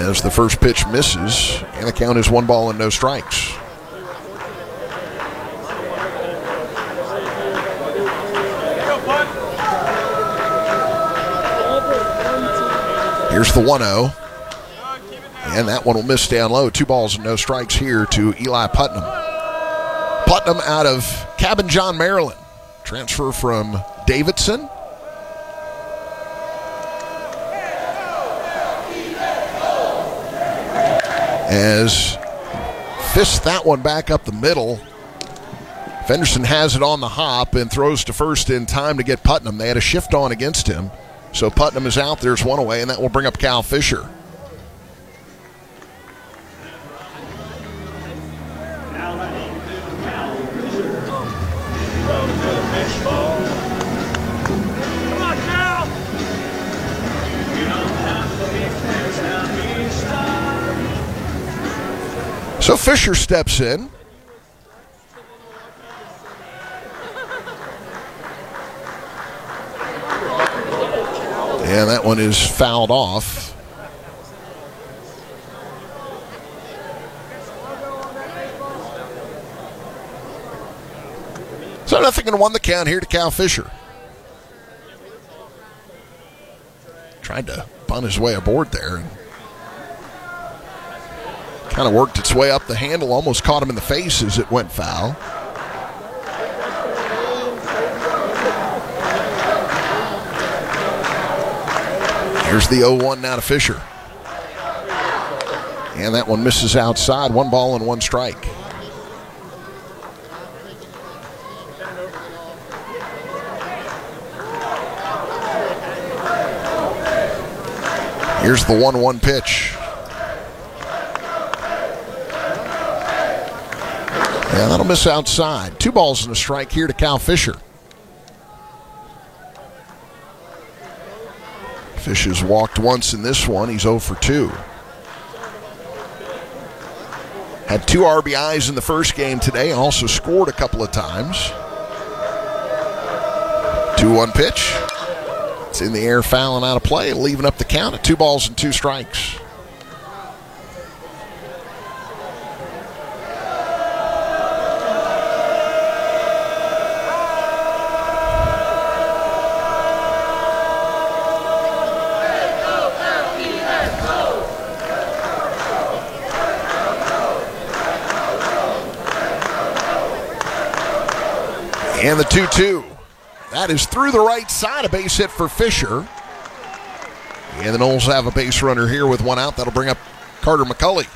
as the first pitch misses, and the count is 1 ball and no strikes. Here's the 1-0, and that one will miss down low. 2 balls and no strikes here to Eli Putnam. Putnam out of Cabin John, Maryland. Transfer from Davidson. As fists that one back up the middle. Fenderson has it on the hop and throws to first in time to get Putnam. They had a shift on against him. So Putnam is out. There's one away, and that will bring up Cal Fisher. So Fisher steps in. And that one is fouled off. So 0-1 the count here to Cal Fisher. Tried to bunt his way aboard there. And kind of worked its way up the handle, almost caught him in the face as it went foul. Here's the 0-1 now to Fisher. And that one misses outside. 1 ball and 1 strike. Here's the 1-1 pitch. Yeah, that'll miss outside. 2 balls and a strike here to Cal Fisher. Fish has walked once in this one. He's 0 for 2. Had 2 RBIs in the first game today. Also scored a couple of times. 2-1 pitch. It's in the air, fouling out of play, leaving up the count at 2 balls and 2 strikes. And the 2-2. That is through the right side, a base hit for Fisher. And the Noles have a base runner here with 1 out. That'll bring up Carter McCulley.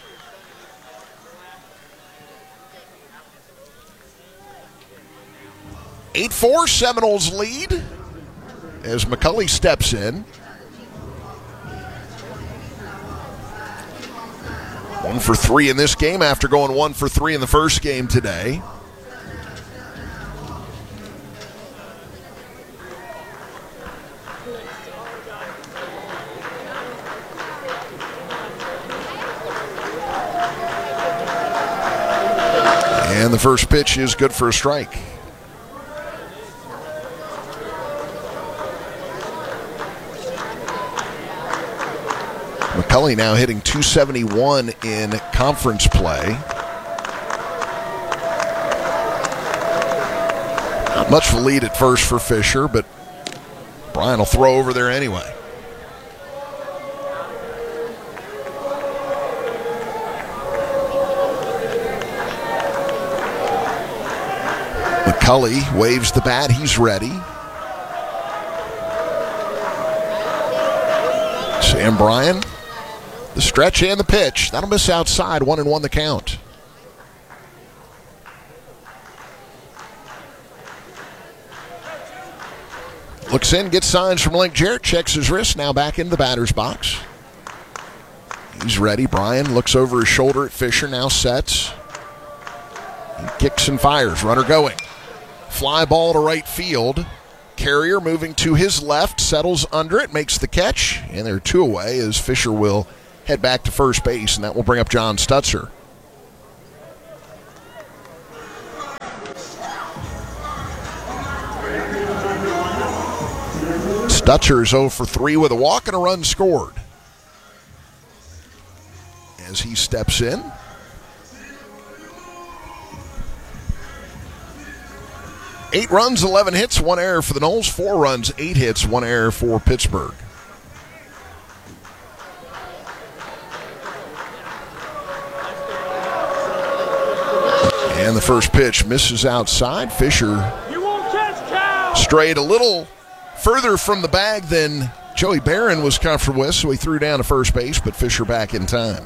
(8-4) Seminoles lead as McCulley steps in. 1 for 3 in this game after going 1 for 3 in the first game today. And the first pitch is good for a strike. McCulley now hitting .271 in conference play. Not much of a lead at first for Fisher, but Brian will throw over there anyway. McCulley waves the bat. He's ready. Sam Bryan, the stretch and the pitch. That'll miss outside. 1-1 the count. Looks in, gets signs from Link Jarrett, checks his wrist, now back into the batter's box. He's ready. Bryan looks over his shoulder at Fisher, now sets. He kicks and fires. Runner going. Fly ball to right field. Carrier moving to his left, settles under it, makes the catch, and they're 2 away as Fisher will head back to first base, and that will bring up John Stutzer. Stutzer is 0 for 3 with a walk and a run scored. as he steps in. Eight runs, 11 hits, 1 error for the Noles. 4 runs, 8 hits, 1 error for Pittsburgh. And the first pitch misses outside. Fisher strayed a little further from the bag than Joey Barron was comfortable with, so he threw down to first base, but Fisher back in time.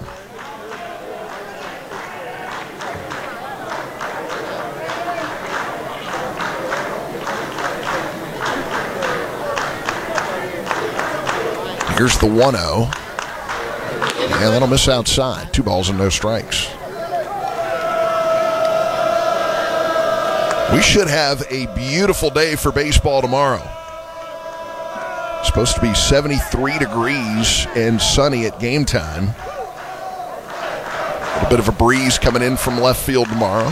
Here's the 1-0. And that'll miss outside. 2 balls and no strikes. We should have a beautiful day for baseball tomorrow. It's supposed to be 73 degrees and sunny at game time. A little bit of a breeze coming in from left field tomorrow.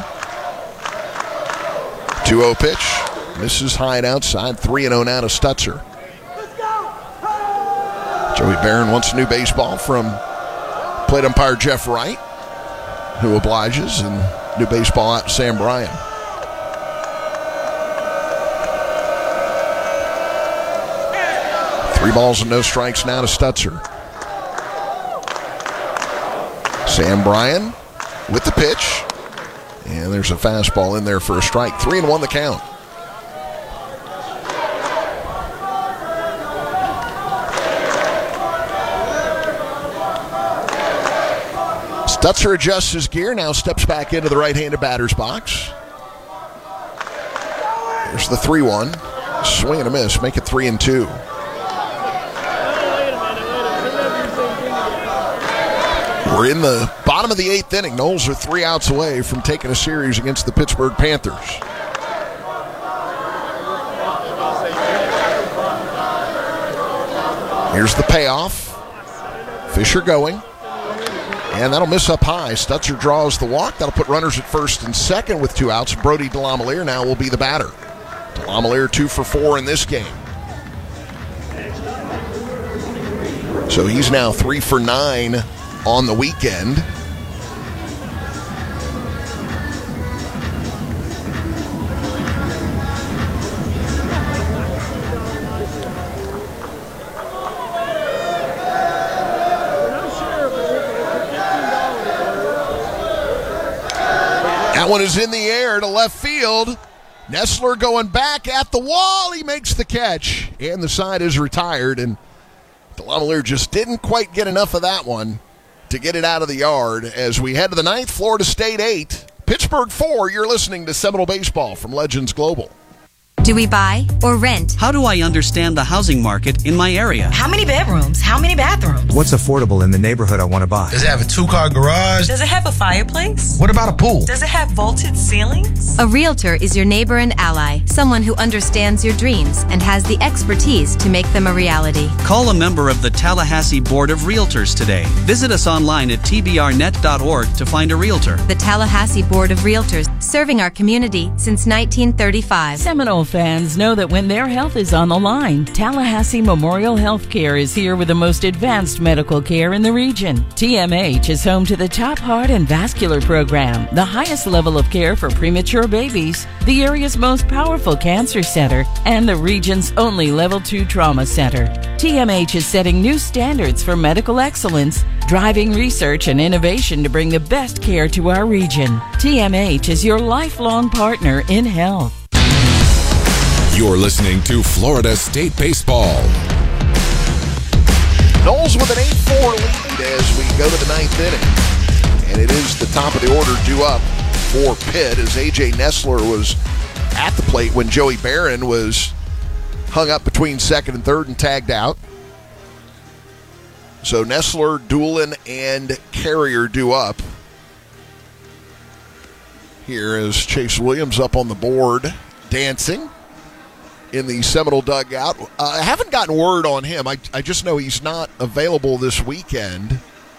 2-0 pitch. Misses high and outside. 3-0 now to Stutzer. Joey Barron wants a new baseball from plate umpire Jeff Wright, who obliges, and new baseball out to Sam Bryan. Three balls and no strikes now to Stutzer. Sam Bryan with the pitch. And there's a fastball in there for a strike. 3-1 the count. Stutzer adjusts his gear, now steps back into the right-handed batter's box. There's the 3-1. Swing and a miss, make it 3-2. We're in the bottom of the 8th inning. Noles are 3 outs away from taking a series against the Pittsburgh Panthers. Here's the payoff. Fisher going. And that'll miss up high. Stutzer draws the walk. That'll put runners at first and second with 2 outs. Brody DeLamielleure now will be the batter. DeLamielleure 2 for 4 in this game. So he's now 3 for 9 on the weekend. That one is in the air to left field. Nessler going back at the wall. He makes the catch, and the side is retired, and DeLamielleure just didn't quite get enough of that one to get it out of the yard. As we head to the 9th, Florida State 8, Pittsburgh 4. You're listening to Seminole Baseball from Legends Global. Do we buy or rent? How do I understand the housing market in my area? How many bedrooms? How many bathrooms? What's affordable in the neighborhood I want to buy? Does it have a 2-car garage? Does it have a fireplace? What about a pool? Does it have vaulted ceilings? A realtor is your neighbor and ally, someone who understands your dreams and has the expertise to make them a reality. Call a member of the Tallahassee Board of Realtors today. Visit us online at tbrnet.org to find a realtor. The Tallahassee Board of Realtors, serving our community since 1935. Seminole fans know that when their health is on the line, Tallahassee Memorial Healthcare is here with the most advanced medical care in the region. TMH is home to the top heart and vascular program, the highest level of care for premature babies, the area's most powerful cancer center, and the region's only Level 2 trauma center. TMH is setting new standards for medical excellence, driving research and innovation to bring the best care to our region. TMH is your lifelong partner in health. You're listening to Florida State Baseball. Noles with an 8-4 lead as we go to the 9th inning. And it is the top of the order due up for Pitt as A.J. Nessler was at the plate when Joey Barron was hung up between second and third and tagged out. So Nessler, Doolin, and Carrier due up. Here is Chase Williams up on the board dancing in the Seminole dugout. I haven't gotten word on him. I just know he's not available this weekend.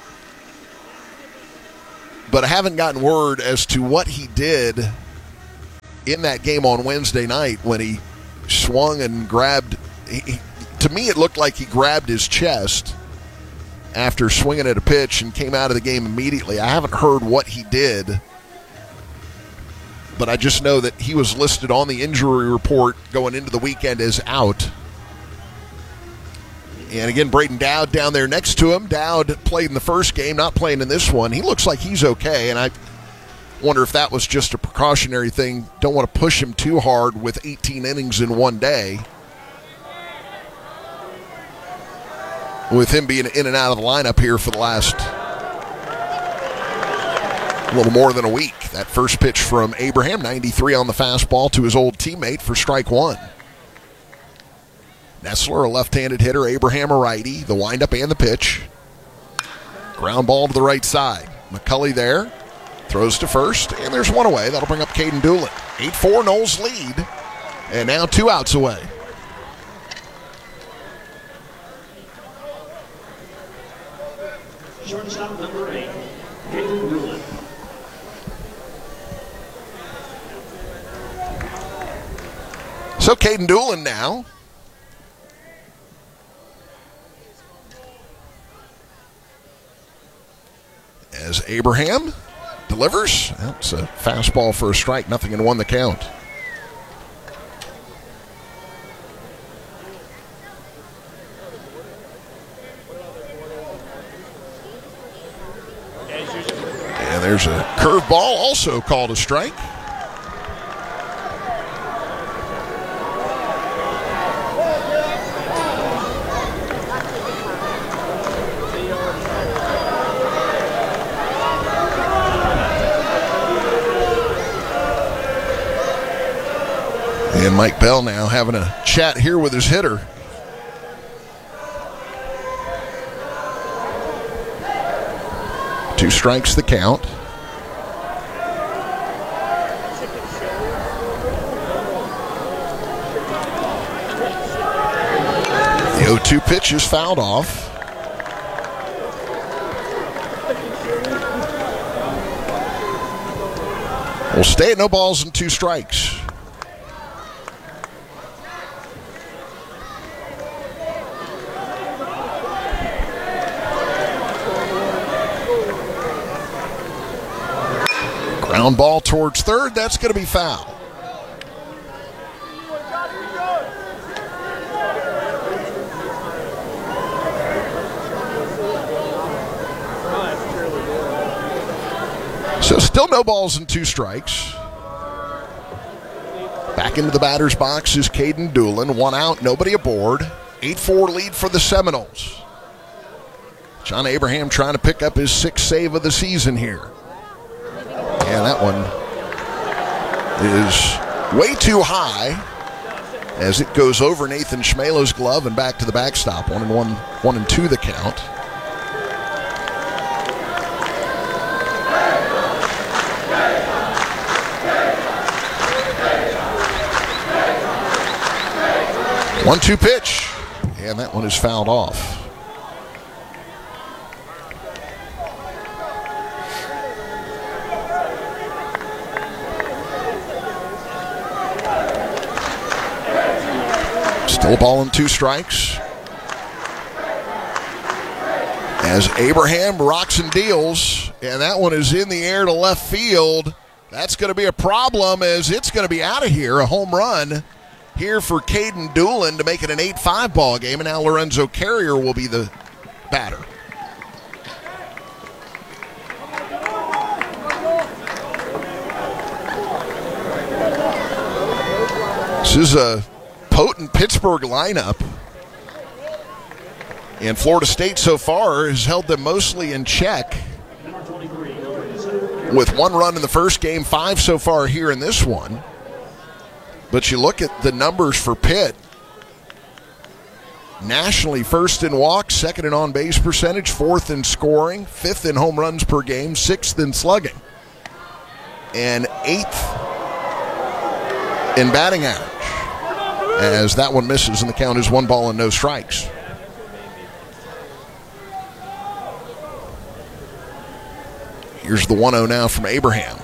But I haven't gotten word as to what he did in that game on Wednesday night when he swung and grabbed. To me, it looked like he grabbed his chest after swinging at a pitch and came out of the game immediately. I haven't heard what he did, but I just know that he was listed on the injury report going into the weekend as out. And again, Braden Dowd down there next to him. Dowd played in the first game, not playing in this one. He looks like he's okay, and I wonder if that was just a precautionary thing. Don't want to push him too hard with 18 innings in one day, with him being in and out of the lineup here for the last a little more than a week. That first pitch from Abraham, 93 on the fastball to his old teammate for strike one. Nessler, a left-handed hitter, Abraham a righty, the windup and the pitch. Ground ball to the right side. McCulley there, throws to first, and there's one away. That'll bring up Caden Doolin. 8-4, Knowles lead, and now 2 outs away. Shortstop number 8, Caden Doolin. So Caden Doolin now. As Abraham delivers. That's a fastball for a strike, 0-1 the count. And there's a curveball, also called a strike. And Mike Bell now having a chat here with his hitter. Two strikes the count. The 0-2 pitch is fouled off. We'll stay at no balls and 2 strikes. Ground ball towards third. That's going to be foul. So still no balls and 2 strikes. Back into the batter's box is Caden Doolin. 1 out, nobody aboard. 8-4 lead for the Seminoles. John Abraham trying to pick up his 6th save of the season here. And that one is way too high as it goes over Nathan Schmalo's glove and back to the backstop. 1-2 the count. One-two pitch, and that one is fouled off. Still a ball and 2 strikes. As Abraham rocks and deals, and that one is in the air to left field. That's going to be a problem as it's going to be out of here. A home run here for Caden Doolin to make it an 8-5 ball game, and now Lorenzo Carrier will be the batter. This is a potent Pittsburgh lineup, and Florida State so far has held them mostly in check with 1 run in the first game, 5 so far here in this one. But you look at the numbers for Pitt. Nationally, 1st in walks, 2nd in on-base percentage, 4th in scoring, 5th in home runs per game, 6th in slugging, and 8th in batting average. As that one misses and the count is 1 ball and no strikes. Here's the 1-0 now from Abraham.